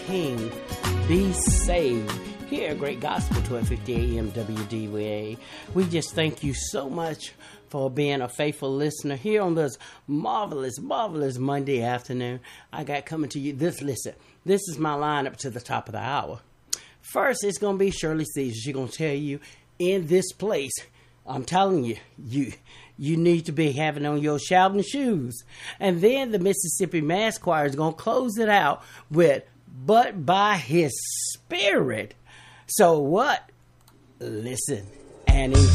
King, Be Saved, here at Great Gospel 1250 AM WDWA. We just thank you so much for being a faithful listener here on this marvelous Monday afternoon. I got coming to you this is my lineup to the top of the hour. First, it's going to be Shirley Caesar. She's going to tell you, in this place, I'm telling you, you need to be having on your shouting shoes. And then the Mississippi Mass Choir is going to close it out with, But by His Spirit. So what? Listen and enjoy.